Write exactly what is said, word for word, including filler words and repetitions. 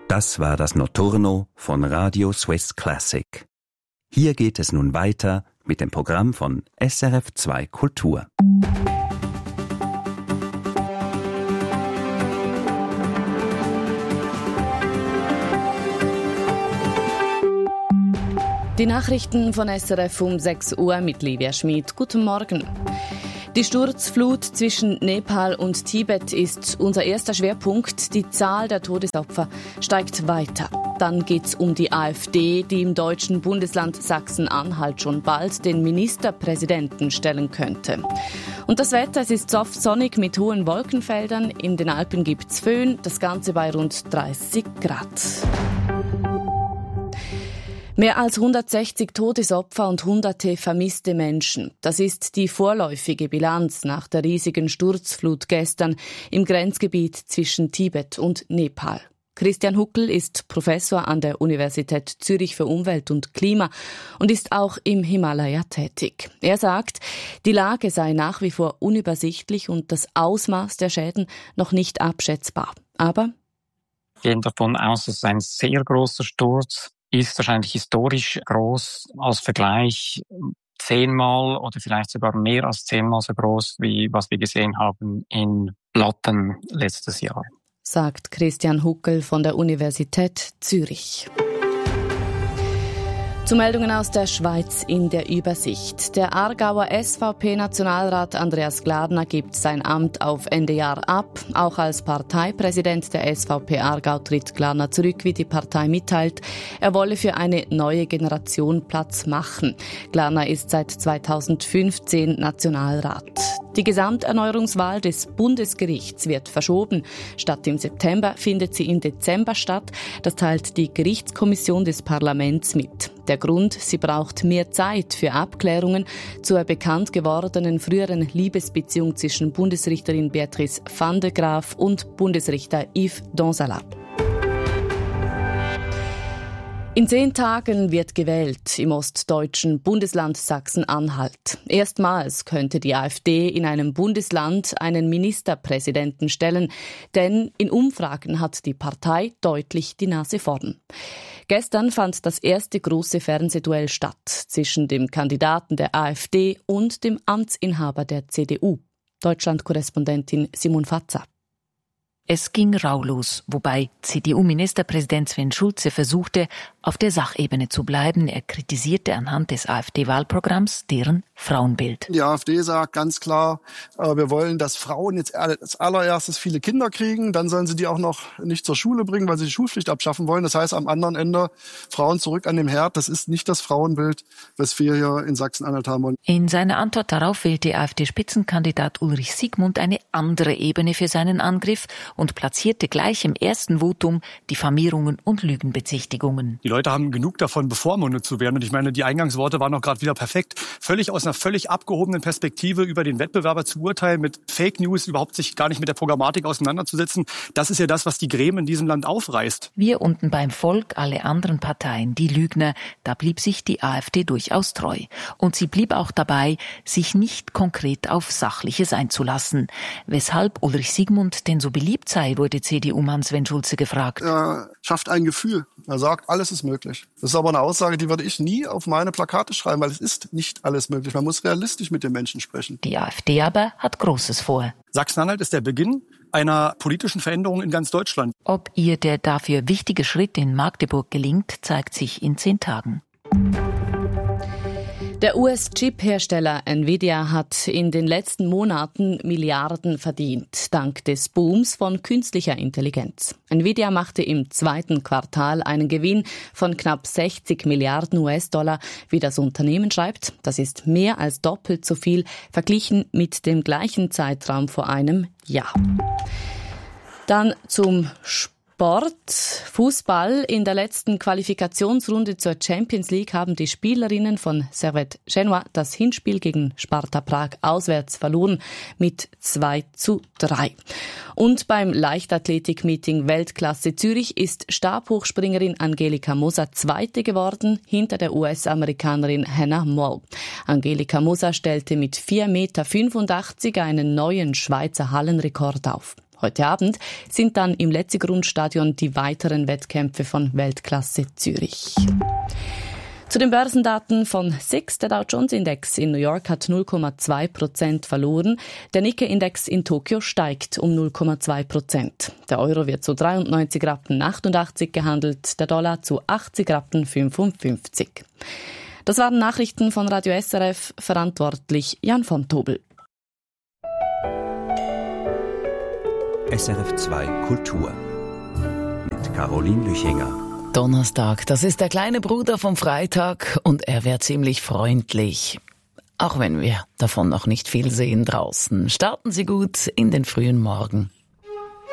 Das war das Notturno von Radio Swiss Classic. Hier geht es nun weiter mit dem Programm von S R F zwei Kultur. Die Nachrichten von S R F um sechs Uhr mit Livia Schmid. Guten Morgen. Die Sturzflut zwischen Nepal und Tibet ist unser erster Schwerpunkt. Die Zahl der Todesopfer steigt weiter. Dann geht's um die AfD, die im deutschen Bundesland Sachsen-Anhalt schon bald den Ministerpräsidenten stellen könnte. Und das Wetter, es ist soft sonnig mit hohen Wolkenfeldern. In den Alpen gibt's Föhn, das Ganze bei rund dreißig Grad. Mehr als hundertsechzig Todesopfer und hunderte vermisste Menschen. Das ist die vorläufige Bilanz nach der riesigen Sturzflut gestern im Grenzgebiet zwischen Tibet und Nepal. Christian Huckel ist Professor an der Universität Zürich für Umwelt und Klima und ist auch im Himalaya tätig. Er sagt, die Lage sei nach wie vor unübersichtlich und das Ausmaß der Schäden noch nicht abschätzbar. Aber wir gehen davon aus, dass es ein sehr großer Sturz ist, wahrscheinlich historisch groß, als Vergleich zehnmal oder vielleicht sogar mehr als zehnmal so groß, wie was wir gesehen haben in Blatten letztes Jahr. Sagt Christian Huckel von der Universität Zürich. Zu Meldungen aus der Schweiz in der Übersicht. Der Aargauer S V P-Nationalrat Andreas Glarner gibt sein Amt auf Ende Jahr ab. Auch als Parteipräsident der S V P Aargau tritt Glarner zurück, wie die Partei mitteilt. Er wolle für eine neue Generation Platz machen. Glarner ist seit zweitausendfünfzehn Nationalrat. Die Gesamterneuerungswahl des Bundesgerichts wird verschoben. Statt im September findet sie im Dezember statt. Das teilt die Gerichtskommission des Parlaments mit. Der Grund, sie braucht mehr Zeit für Abklärungen zur bekannt gewordenen früheren Liebesbeziehung zwischen Bundesrichterin Beatrice van de Graaf und Bundesrichter Yves Donsalat. In zehn Tagen wird gewählt im ostdeutschen Bundesland Sachsen-Anhalt. Erstmals könnte die AfD in einem Bundesland einen Ministerpräsidenten stellen, denn in Umfragen hat die Partei deutlich die Nase vorn. Gestern fand das erste große Fernsehduell statt zwischen dem Kandidaten der AfD und dem Amtsinhaber der C D U. Deutschland-Korrespondentin Simon Fatzer. Es ging rau los, wobei C D U-Ministerpräsident Sven Schulze versuchte, auf der Sachebene zu bleiben. Er kritisierte anhand des AfD-Wahlprogramms deren Frauenbild. Die AfD sagt ganz klar, äh, wir wollen, dass Frauen jetzt als allererstes viele Kinder kriegen. Dann sollen sie die auch noch nicht zur Schule bringen, weil sie die Schulpflicht abschaffen wollen. Das heißt, am anderen Ende Frauen zurück an dem Herd. Das ist nicht das Frauenbild, was wir hier in Sachsen-Anhalt haben. In seiner Antwort darauf wählte AfD-Spitzenkandidat Ulrich Siegmund eine andere Ebene für seinen Angriff und platzierte gleich im ersten Votum die Vermehrungen und Lügenbezichtigungen. Die Leute haben genug davon, bevormundet zu werden. Und ich meine, die Eingangsworte waren auch gerade wieder perfekt. Völlig aus einer völlig abgehobenen Perspektive über den Wettbewerber zu urteilen, mit Fake News überhaupt sich gar nicht mit der Programmatik auseinanderzusetzen. Das ist ja das, was die Gräben in diesem Land aufreißt. Wir unten beim Volk, alle anderen Parteien, die Lügner, da blieb sich die AfD durchaus treu. Und sie blieb auch dabei, sich nicht konkret auf Sachliches einzulassen. Weshalb Ulrich Siegmund denn so beliebt sei, wurde C D U-Mann Sven Schulze gefragt. Er schafft ein Gefühl. Er sagt, alles ist möglich. Das ist aber eine Aussage, die würde ich nie auf meine Plakate schreiben, weil es ist nicht alles möglich. Man muss realistisch mit den Menschen sprechen. Die AfD aber hat Großes vor. Sachsen-Anhalt ist der Beginn einer politischen Veränderung in ganz Deutschland. Ob ihr der dafür wichtige Schritt in Magdeburg gelingt, zeigt sich in zehn Tagen. Der U S-Chip-Hersteller Nvidia hat in den letzten Monaten Milliarden verdient, dank des Booms von künstlicher Intelligenz. Nvidia machte im zweiten Quartal einen Gewinn von knapp sechzig Milliarden U S-Dollar, wie das Unternehmen schreibt. Das ist mehr als doppelt so viel verglichen mit dem gleichen Zeitraum vor einem Jahr. Dann zum Sport. Sport, Fußball. In der letzten Qualifikationsrunde zur Champions League haben die Spielerinnen von Servette Genua das Hinspiel gegen Sparta Prag auswärts verloren mit zwei zu drei. Und beim Leichtathletik-Meeting Weltklasse Zürich ist Stabhochspringerin Angelika Moser Zweite geworden, hinter der U S-Amerikanerin Hannah Moll. Angelika Moser stellte mit vier Komma fünfundachtzig Meter einen neuen Schweizer Hallenrekord auf. Heute Abend sind dann im Letzigrund-Stadion die weiteren Wettkämpfe von Weltklasse Zürich. Zu den Börsendaten von S I X. Der Dow Jones Index in New York hat null Komma zwei Prozent verloren. Der Nikkei-Index in Tokio steigt um null Komma zwei Prozent. Der Euro wird zu dreiundneunzig Rappen achtundachtzig gehandelt, der Dollar zu achtzig Rappen fünfundfünfzig. Das waren Nachrichten von Radio S R F, verantwortlich Jan von Tobel. S R F zwei Kultur mit Caroline Lüchinger. Donnerstag, das ist der kleine Bruder vom Freitag und er wäre ziemlich freundlich. Auch wenn wir davon noch nicht viel sehen draußen. Starten Sie gut in den frühen Morgen.